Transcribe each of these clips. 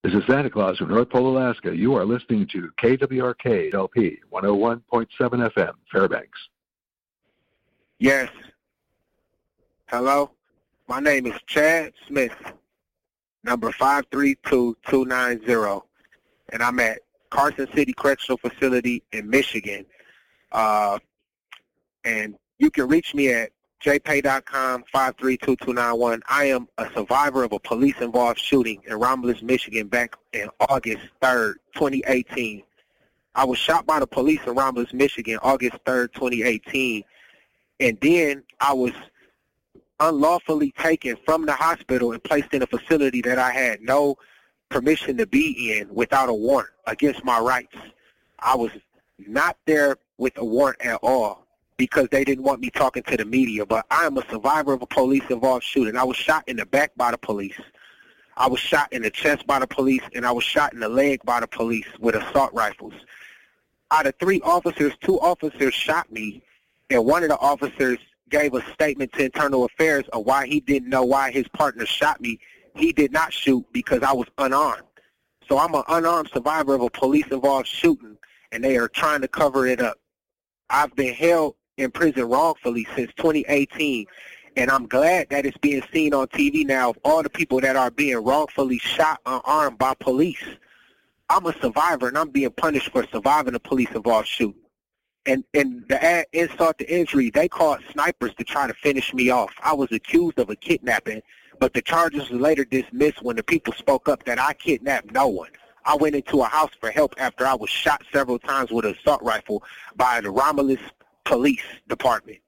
This is Santa Claus from North Pole, Alaska. You are listening to KWRK LP 101.7 FM, Fairbanks. Yes. Hello. My name is Chad Smith, number 532290, and I'm at Carson City Correctional Facility in Michigan. And you can reach me at jpay.com 532291. I am a survivor of a police-involved shooting in Romulus, Michigan back in August 3rd, 2018. I was shot by the police in Romulus, Michigan, August 3rd, 2018. And then I was unlawfully taken from the hospital and placed in a facility that I had no permission to be in without a warrant against my rights. I was not there with a warrant at all because they didn't want me talking to the media, but I am a survivor of a police-involved shooting. I was shot in the back by the police. I was shot in the chest by the police, and I was shot in the leg by the police with assault rifles. Out of 3 officers, 2 officers shot me, and one of the officers gave a statement to Internal Affairs of why he didn't know why his partner shot me. He did not shoot because I was unarmed. So I'm an unarmed survivor of a police-involved shooting, and they are trying to cover it up. I've been held in prison wrongfully since 2018, and I'm glad that it's being seen on TV now of all the people that are being wrongfully shot unarmed by police. I'm a survivor, and I'm being punished for surviving a police-involved shooting. And to add insult to injury, they called snipers to try to finish me off. I was accused of a kidnapping, but the charges were later dismissed when the people spoke up that I kidnapped no one. I went into a house for help after I was shot several times with an assault rifle by the Romulus Police Department.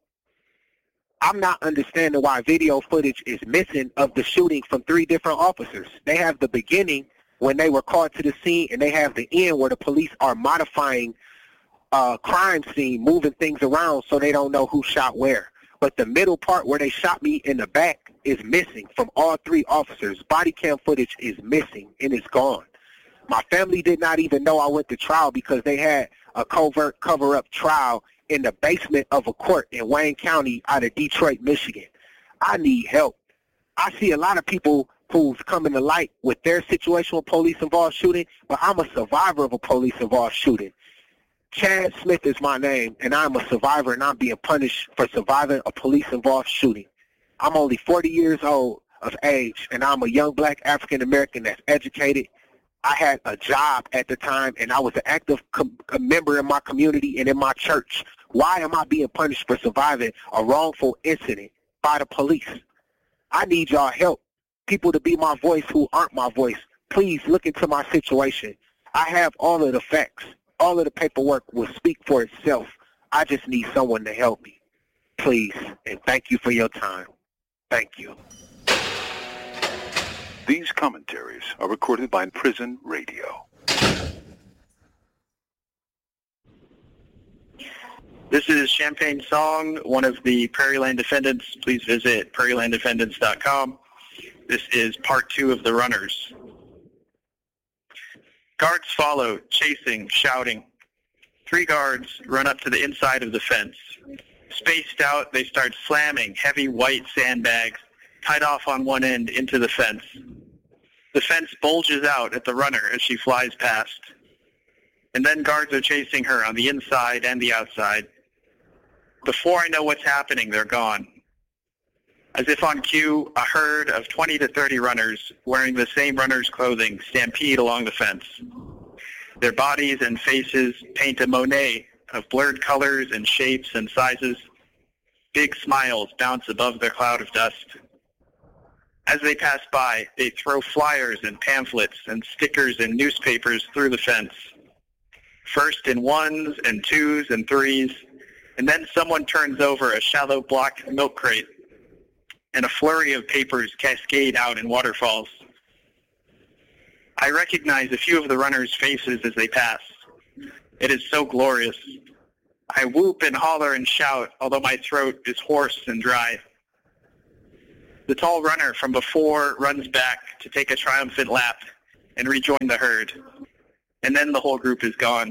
I'm not understanding why video footage is missing of the shooting from 3 different officers. They have the beginning when they were called to the scene, and they have the end where the police are modifying crime scene, moving things around so they don't know who shot where. But the middle part where they shot me in the back is missing from all 3 officers. Body cam footage is missing, and it's gone. My family did not even know I went to trial because they had a covert cover-up trial in the basement of a court in Wayne County out of Detroit, Michigan. I need help. I see a lot of people who's coming to light with their situation with police-involved shooting, but I'm a survivor of a police-involved shooting. Chad Smith is my name, and I'm a survivor, and I'm being punished for surviving a police-involved shooting. I'm only 40 years old of age, and I'm a young black African-American that's educated. I had a job at the time, and I was an active member in my community and in my church. Why am I being punished for surviving a wrongful incident by the police? I need y'all help, people to be my voice who aren't my voice. Please look into my situation. I have all of the facts. All of the paperwork will speak for itself. I just need someone to help me. Please, and thank you for your time. Thank you. These commentaries are recorded by Prison Radio. This is Champagne Song, one of the Prairieland defendants. Please visit prairielanddefendants.com. This is part 2 of The Runners. Guards follow, chasing, shouting. 3 guards run up to the inside of the fence. Spaced out, they start slamming heavy white sandbags tied off on one end into the fence. The fence bulges out at the runner as she flies past. And then guards are chasing her on the inside and the outside. Before I know what's happening, they're gone. As if on cue, a herd of 20 to 30 runners wearing the same runner's clothing stampede along the fence. Their bodies and faces paint a Monet of blurred colors and shapes and sizes. Big smiles bounce above their cloud of dust. As they pass by, they throw flyers and pamphlets and stickers and newspapers through the fence. First in 1s and 2s and 3s, and then someone turns over a shallow block milk crate, and a flurry of papers cascade out in waterfalls. I recognize a few of the runners' faces as they pass. It is so glorious. I whoop and holler and shout, although my throat is hoarse and dry. The tall runner from before runs back to take a triumphant lap and rejoin the herd, and then the whole group is gone.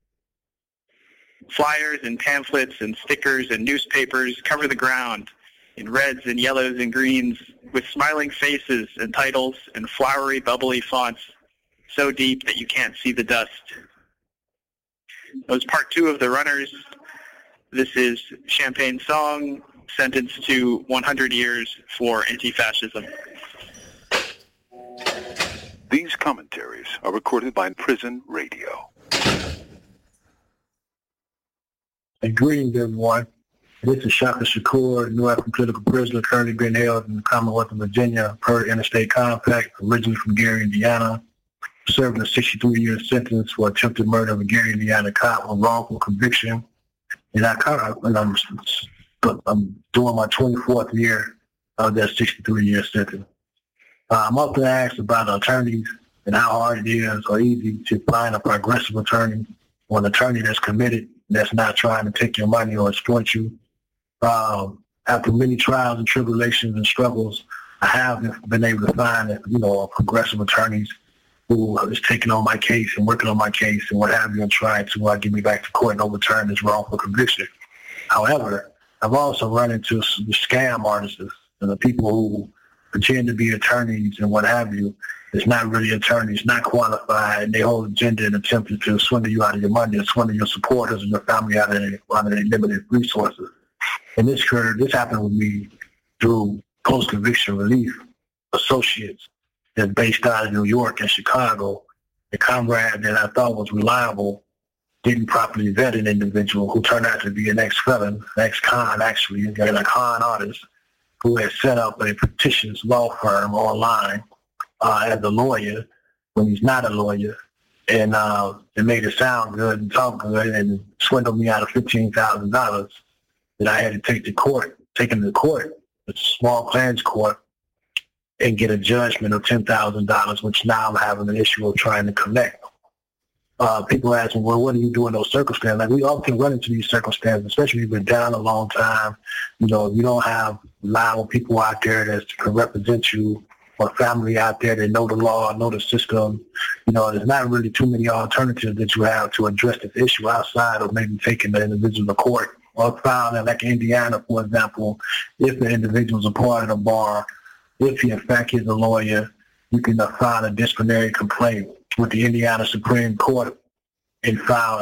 Flyers and pamphlets and stickers and newspapers cover the ground in reds and yellows and greens with smiling faces and titles and flowery, bubbly fonts. so deep that you can't see the dust. That was part 2 of The Runners. This is Champagne's song, sentenced to 100 years for anti-fascism. These commentaries are recorded by Prison Radio. And greetings, everyone. This is Shaka Shakur, New African political prisoner currently being held in the Commonwealth of Virginia per Interstate Compact, originally from Gary, Indiana, serving a 63-year sentence for attempted murder of a Gary, Indiana cop on wrongful conviction. And I'm doing my 24th year of that 63-year sentence. I'm often asked about attorneys and how hard it is or easy to find a progressive attorney or an attorney that's committed, that's not trying to take your money or exploit you. After many trials and tribulations and struggles, I have been able to find, progressive attorneys who is taking on my case and working on my case and what have you and trying to get me back to court and overturn this wrongful conviction. However, I've also run into the scam artists and the people who pretend to be attorneys and what have you. It's not really attorneys, not qualified, and their whole agenda and attempt to swindle you out of your money and swindle your supporters and your family out of their limited resources. And this happened with me through post-conviction relief associates that's based out of New York and Chicago. The comrade that I thought was reliable didn't properly vet an individual who turned out to be an ex-felon, ex-con actually, and a con artist who had set up a fictitious law firm online as a lawyer when he's not a lawyer. And it made it sound good and talk good and swindled me out of $15,000 that I had to take to court, a small claims court, and get a judgment of $10,000, which now I'm having an issue of trying to collect. People ask me, well, what do you do in those circumstances? Like, we all can run into these circumstances, especially if you've been down a long time. You don't have reliable people out there that can represent you or family out there that know the law, know the system. There's not really too many alternatives that you have to address this issue outside of maybe taking the individual to court. Or found in like Indiana, for example, if the individual's a part of the bar, if he in fact is a lawyer, you can file a disciplinary complaint with the Indiana Supreme Court and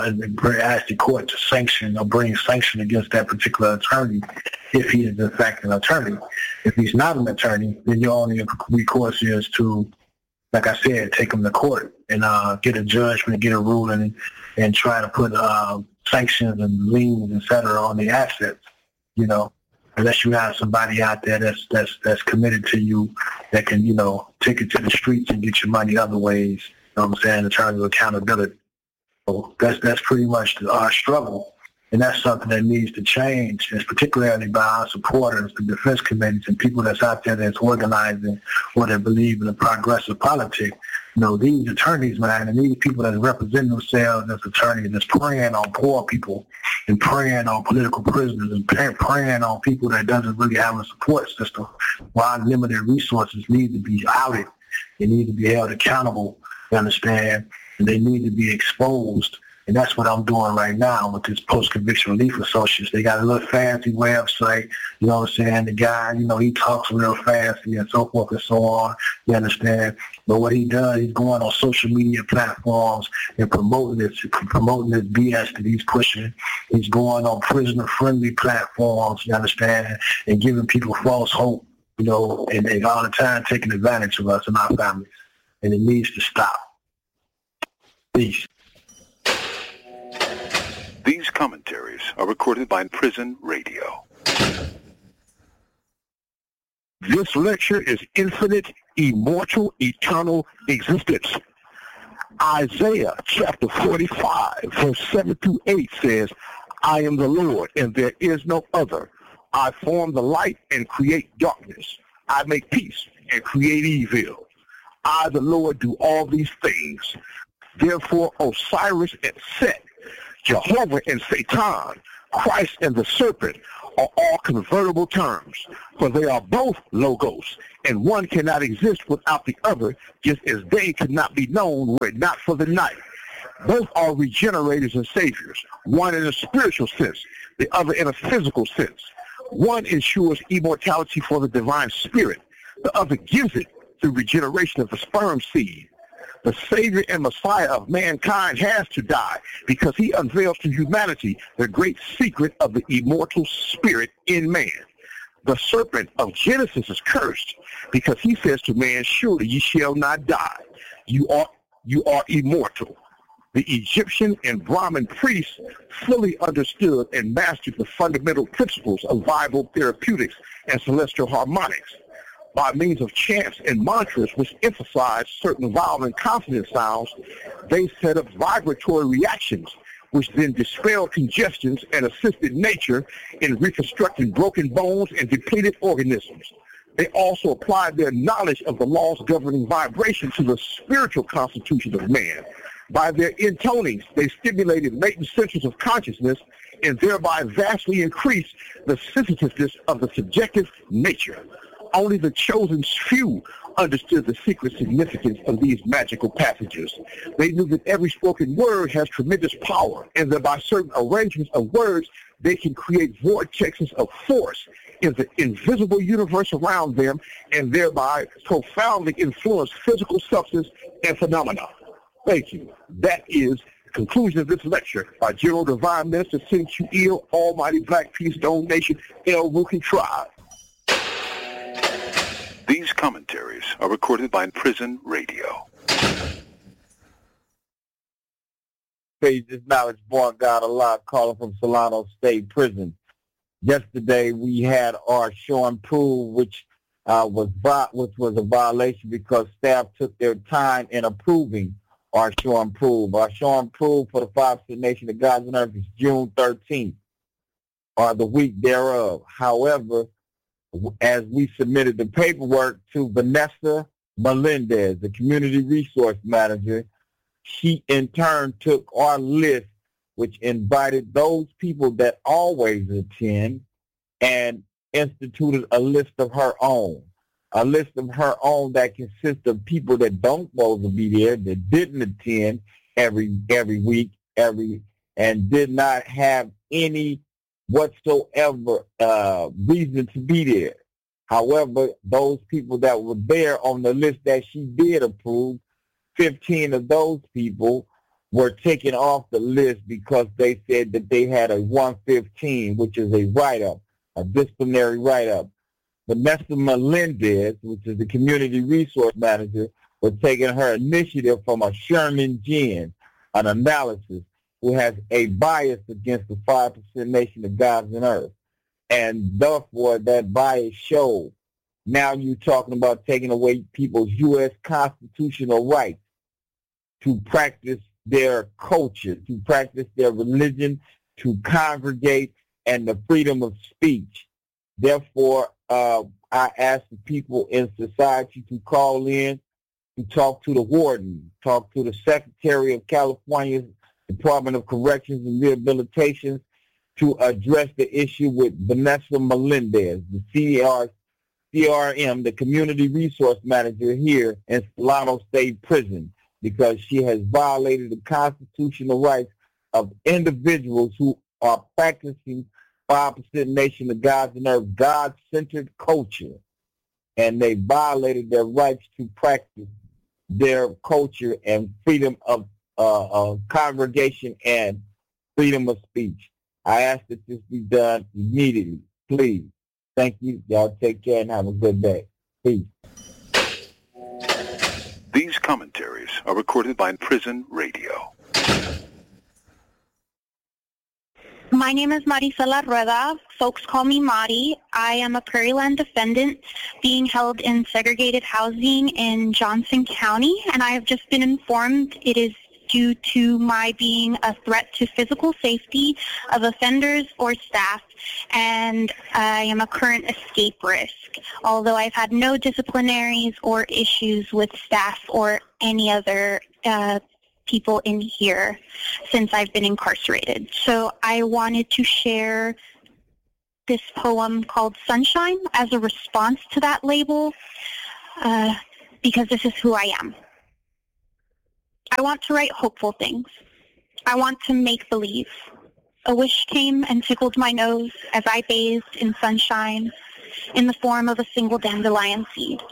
ask the court to sanction or bring sanction against that particular attorney if he is in fact an attorney. If he's not an attorney, then your only recourse is to, like I said, take him to court and get a judgment, get a ruling, and try to put sanctions and liens, et cetera, on the assets. Unless you have somebody out there that's committed to you that can, take it to the streets and get your money other ways. You know what I'm saying? In terms of accountability. So that's pretty much our struggle. And that's something that needs to change, and particularly by our supporters, the defense committees, and people that's out there that's organizing or that believe in the progressive politics. These attorneys, man, and these people that represent themselves as attorneys that's preying on poor people and preying on political prisoners and preying on people that doesn't really have a support system, while limited resources need to be outed. They need to be held accountable, you understand? And they need to be exposed. And that's what I'm doing right now with this post-conviction relief associates. They got a little fancy website, you know what I'm saying? The guy, he talks real fancy and so forth and so on, you understand? But what he does, he's going on social media platforms and promoting this BS that he's pushing. He's going on prisoner-friendly platforms, you understand, and giving people false hope, and they all the time taking advantage of us and our families. And it needs to stop. Peace. These commentaries are recorded by Prison Radio. This lecture is infinite, immortal, eternal existence. Isaiah chapter 45, verse 7 through 8 says, I am the Lord, and there is no other. I form the light and create darkness. I make peace and create evil. I, the Lord, do all these things. Therefore, Osiris and Set, Jehovah and Satan, Christ and the serpent are all convertible terms, for they are both logos, and one cannot exist without the other, just as day could not be known were it not for the night. Both are regenerators and saviors, one in a spiritual sense, the other in a physical sense. One ensures immortality for the divine spirit, the other gives it through regeneration of the sperm seed. The Savior and Messiah of mankind has to die because he unveils to humanity the great secret of the immortal spirit in man. The serpent of Genesis is cursed because he says to man, surely ye shall not die. You are immortal. The Egyptian and Brahmin priests fully understood and mastered the fundamental principles of vital therapeutics and celestial harmonics. By means of chants and mantras which emphasize certain vowel and consonant sounds, they set up vibratory reactions which then dispelled congestions and assisted nature in reconstructing broken bones and depleted organisms. They also applied their knowledge of the laws governing vibration to the spiritual constitution of man. By their intonings, they stimulated latent centers of consciousness and thereby vastly increased the sensitiveness of the subjective nature. Only the chosen few understood the secret significance of these magical passages. They knew that every spoken word has tremendous power, and that by certain arrangements of words, they can create vortexes of force in the invisible universe around them, and thereby profoundly influence physical substance and phenomena. Thank you. That is the conclusion of this lecture by General Divine Minister Sin-Q-Il, Almighty Black Peace Dome Nation, El Rukn Tribe. These commentaries are recorded by Prison Radio. Hey, this now it's Born God Allah calling from Solano State Prison. Yesterday we had our show and prove, which was a violation because staff took their time in approving our show and prove. Our show and prove for the 5% Nation of God's and Earth is June 13th, or the week thereof. However, as we submitted the paperwork to Vanessa Melendez, the community resource manager, she in turn took our list, which invited those people that always attend, and instituted a list of her own. A list of her own that consists of people that don't supposed to be there, that didn't attend every week, and did not have any whatsoever reason to be there. However, those people that were there on the list that she did approve, 15 of those people were taken off the list because they said that they had a 115, which is a write-up, a disciplinary write-up. Vanessa Melendez, which is the community resource manager, was taking her initiative from a Sherman Jen, an analysis, who has a bias against the 5% Nation of God's and Earth. And therefore, that bias showed. Now you're talking about taking away people's U.S. constitutional rights to practice their culture, to practice their religion, to congregate, and the freedom of speech. Therefore, I ask the people in society to call in, to talk to the warden, talk to the Secretary of California's Department of Corrections and Rehabilitation to address the issue with Vanessa Melendez, the CRM, the Community Resource Manager here in Solano State Prison, because she has violated the constitutional rights of individuals who are practicing 5% Nation of God's and Earth, God-centered culture, and they violated their rights to practice their culture and freedom of congregation and freedom of speech. I ask that this be done immediately, please. Thank you. Y'all take care and have a good day. Peace. These commentaries are recorded by Prison Radio. My name is Maricela Rueda. Folks call me Mari. I am a Prairie Land defendant being held in segregated housing in Johnson County, and I have just been informed it is due to my being a threat to physical safety of offenders or staff, and I am a current escape risk, although I've had no disciplinaries or issues with staff or any other people in here since I've been incarcerated. So I wanted to share this poem called Sunshine as a response to that label, because this is who I am. I want to write hopeful things. I want to make believe. A wish came and tickled my nose as I bathed in sunshine in the form of a single dandelion seed.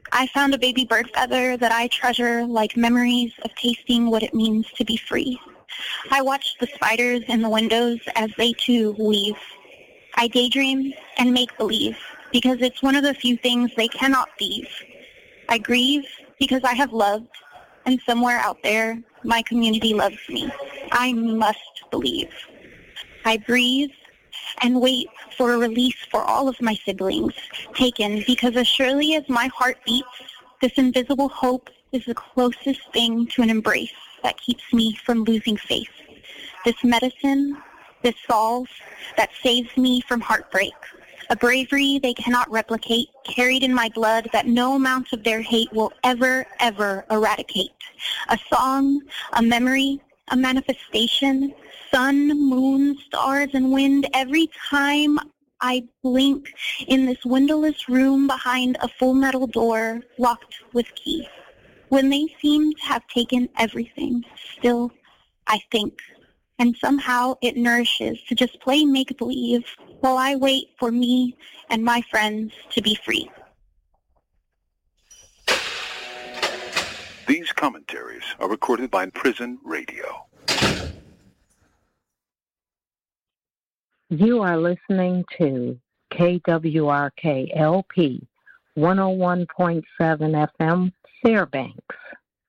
I found a baby bird feather that I treasure like memories of tasting what it means to be free. I watch the spiders in the windows as they too weave. I daydream and make believe because it's one of the few things they cannot thieve. I grieve because I have loved, and somewhere out there, my community loves me. I must believe. I breathe and wait for a release for all of my siblings taken, because as surely as my heart beats, this invisible hope is the closest thing to an embrace that keeps me from losing faith. This medicine, this solve that saves me from heartbreak, a bravery they cannot replicate, carried in my blood that no amount of their hate will ever, ever eradicate. A song, a memory, a manifestation, sun, moon, stars, and wind. Every time I blink in this windowless room behind a full metal door locked with key. When they seem to have taken everything, still I think. And somehow it nourishes to just play make-believe while I wait for me and my friends to be free. These commentaries are recorded by Prison Radio. You are listening to KWRK LP 101.7 FM, Fairbanks.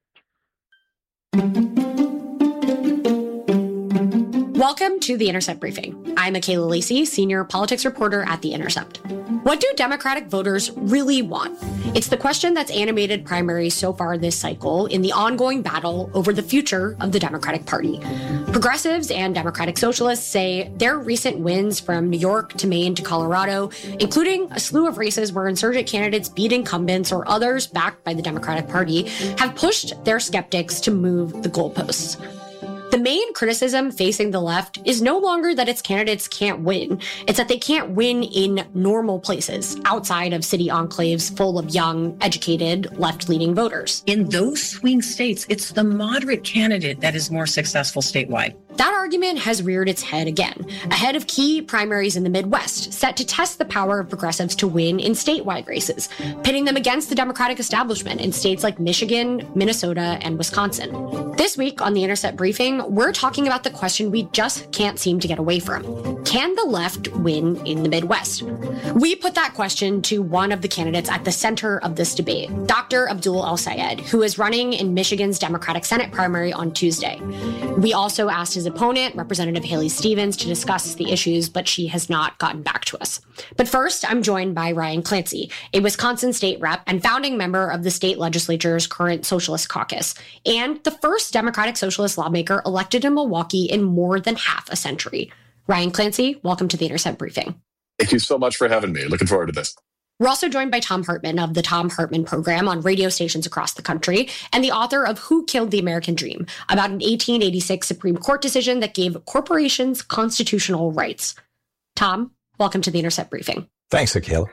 Welcome to The Intercept Briefing. I'm Michaela Lacey, senior politics reporter at The Intercept. What do Democratic voters really want? It's the question that's animated primaries so far this cycle in the ongoing battle over the future of the Democratic Party. Progressives and Democratic Socialists say their recent wins from New York to Maine to Colorado, including a slew of races where insurgent candidates beat incumbents or others backed by the Democratic Party, have pushed their skeptics to move the goalposts. The main criticism facing the left is no longer that its candidates can't win. It's that they can't win in normal places, outside of city enclaves full of young, educated, left-leaning voters. In those swing states, it's the moderate candidate that is more successful statewide. That argument has reared its head again, ahead of key primaries in the Midwest, set to test the power of progressives to win in statewide races, pitting them against the Democratic establishment in states like Michigan, Minnesota, and Wisconsin. This week on The Intercept Briefing, we're talking about the question we just can't seem to get away from. Can the left win in the Midwest? We put that question to one of the candidates at the center of this debate, Dr. Abdul El-Sayed, who is running in Michigan's Democratic Senate primary on Tuesday. We also asked his opponent, Representative Haley Stevens, to discuss the issues, but she has not gotten back to us. But first, I'm joined by Ryan Clancy, a Wisconsin state rep and founding member of the state legislature's current Socialist Caucus, and the first Democratic Socialist lawmaker elected in Milwaukee in more than half a century. Ryan Clancy, welcome to The Intercept Briefing. Thank you so much for having me. Looking forward to this. We're also joined by Thom Hartmann of the Thom Hartmann Program on radio stations across the country and the author of Who Killed the American Dream, about an 1886 Supreme Court decision that gave corporations constitutional rights. Thom, welcome to The Intercept Briefing. Thanks, Akela.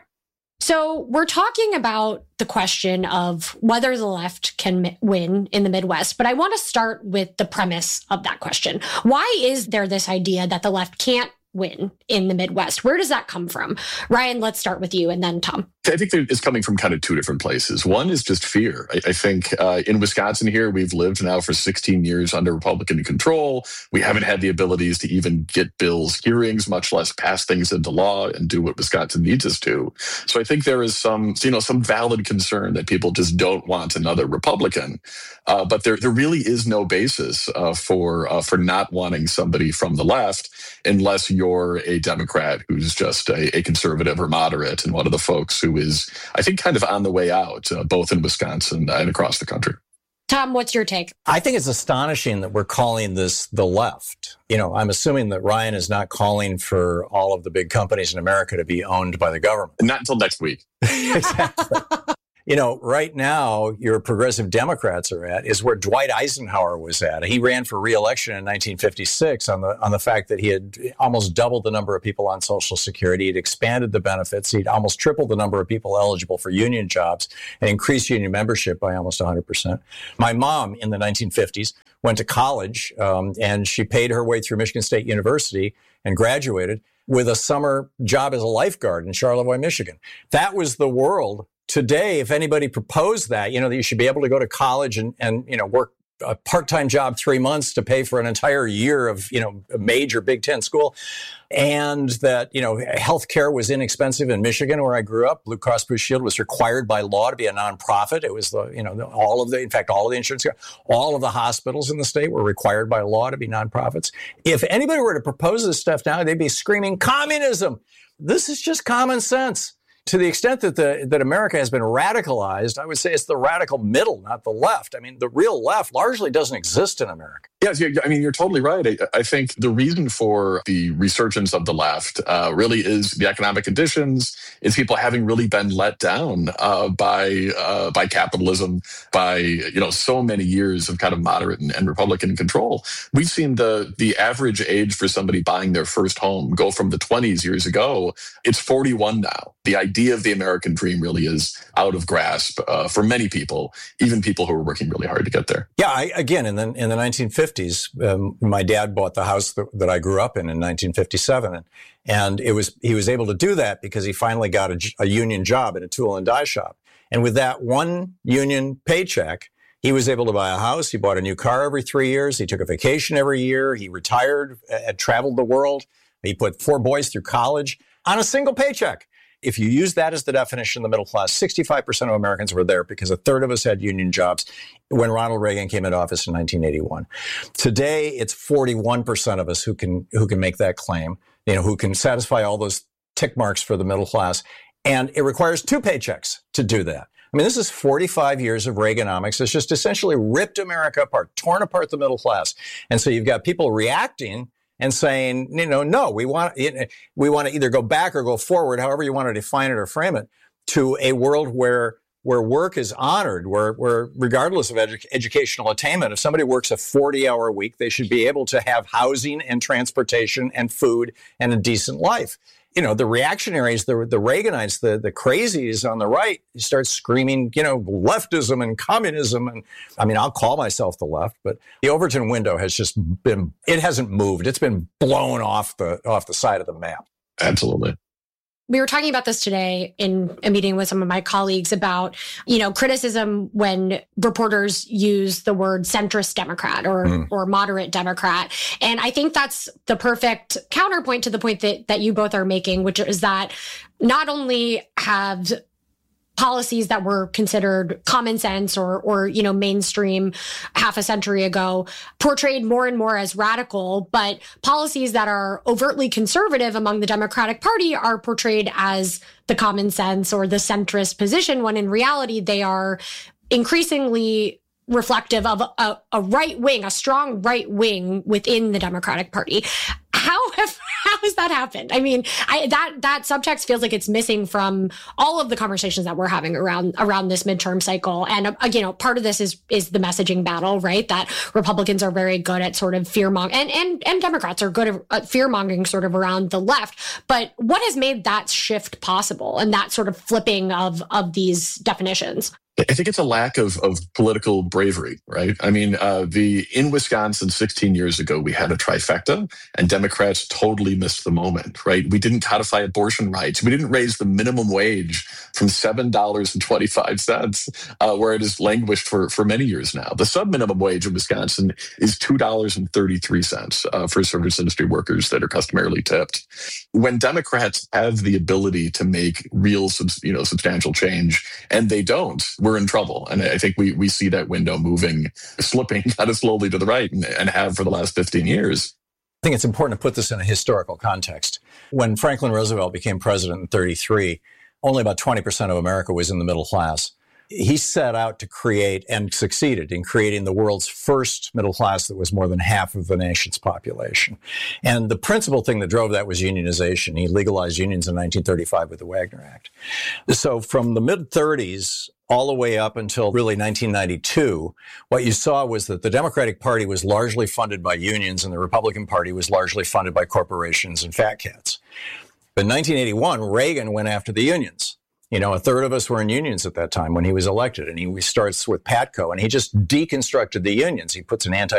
So we're talking about the question of whether the left can win in the Midwest, but I want to start with the premise of that question. Why is there this idea that the left can't win in the Midwest? Where does that come from? Ryan, let's start with you and then Thom. I think it's coming from kind of two different places. One is just fear. I think in Wisconsin here, we've lived now for 16 years under Republican control. We haven't had the abilities to even get bills hearings, much less pass things into law and do what Wisconsin needs us to. So I think there is some valid concern that people just don't want another Republican. But there really is no basis for not wanting somebody from the left unless you're a Democrat who's just a conservative or moderate and one of the folks who is, I think, kind of on the way out, both in Wisconsin and across the country. Thom, what's your take? I think it's astonishing that we're calling this the left. I'm assuming that Ryan is not calling for all of the big companies in America to be owned by the government. Not until next week. Exactly. Right now, your progressive Democrats are at is where Dwight Eisenhower was at. He ran for re-election in 1956 on the fact that he had almost doubled the number of people on Social Security. He'd expanded the benefits. He'd almost tripled the number of people eligible for union jobs and increased union membership by almost 100%. My mom in the 1950s went to college, and she paid her way through Michigan State University and graduated with a summer job as a lifeguard in Charlevoix, Michigan. That was the world today, if anybody proposed that, that you should be able to go to college and work a part-time job 3 months to pay for an entire year of, a major Big Ten school, and that, healthcare was inexpensive in Michigan, where I grew up. Blue Cross Blue Shield was required by law to be a nonprofit. It was all of the insurance, all of the hospitals in the state were required by law to be nonprofits. If anybody were to propose this stuff now, they'd be screaming communism. This is just common sense. To the extent that America has been radicalized, I would say it's the radical middle, not the left. I mean, the real left largely doesn't exist in America. Yes, I mean, you're totally right. I think the reason for the resurgence of the left really is the economic conditions. It's people having really been let down by capitalism, by so many years of kind of moderate and Republican control. We've seen the average age for somebody buying their first home go from the 20s years ago. It's 41 now. The idea of the American dream really is out of grasp for many people, even people who are working really hard to get there. Yeah, in the 1950s, my dad bought the house that I grew up in 1957, and he was able to do that because he finally got a union job in a tool and die shop. And with that one union paycheck, he was able to buy a house. He bought a new car every 3 years. He took a vacation every year. He retired, had traveled the world. He put 4 boys through college on a single paycheck. If you use that as the definition of the middle class, 65% of Americans were there because a third of us had union jobs when Ronald Reagan came into office in 1981. Today, it's 41% of us who can make that claim, who can satisfy all those tick marks for the middle class. And it requires 2 paychecks to do that. I mean, this is 45 years of Reaganomics. It's just essentially ripped America apart, torn apart the middle class. And so you've got people reacting and saying, no, we want to either go back or go forward, however you want to define it or frame it, to a world where work is honored, where regardless of educational attainment, if somebody works a 40-hour week, they should be able to have housing and transportation and food and a decent life. The reactionaries, the Reaganites, the crazies on the right start screaming, leftism and communism. And I mean, I'll call myself the left, but the Overton window has just it hasn't moved. It's been blown off the side of the map. Absolutely. We were talking about this today in a meeting with some of my colleagues about, criticism when reporters use the word centrist Democrat or moderate Democrat. And I think that's the perfect counterpoint to the point that you both are making, which is that not only have policies that were considered common sense or mainstream half a century ago portrayed more and more as radical, but policies that are overtly conservative among the Democratic Party are portrayed as the common sense or the centrist position, when in reality they are increasingly reflective of a right wing, a strong right wing within the Democratic Party. How has that happened? I mean, that subtext feels like it's missing from all of the conversations that we're having around this midterm cycle. And part of this is the messaging battle, right? That Republicans are very good at sort of fear-mongering, and Democrats are good at fear-mongering sort of around the left. But what has made that shift possible and that sort of flipping of these definitions? I think it's a lack of political bravery, right? I mean, in Wisconsin 16 years ago, we had a trifecta, and Democrats totally missed the moment, right? We didn't codify abortion rights. We didn't raise the minimum wage from $7.25, where it has languished for many years now. The sub-minimum wage in Wisconsin is $2.33 for service industry workers that are customarily tipped. When Democrats have the ability to make real, substantial change, and they don't, we're in trouble. And I think we see that window slipping kind of slowly to the right and have for the last 15 years. I think it's important to put this in a historical context. When Franklin Roosevelt became president in 1933, only about 20% of America was in the middle class. He set out to create and succeeded in creating the world's first middle class that was more than half of the nation's population. And the principal thing that drove that was unionization. He legalized unions in 1935 with the Wagner Act. So from the mid-30s all the way up until really 1992, what you saw was that the Democratic Party was largely funded by unions and the Republican Party was largely funded by corporations and fat cats. In 1981, Reagan went after the unions. A third of us were in unions at that time when he was elected, and he starts with PATCO, and he just deconstructed the unions. He puts an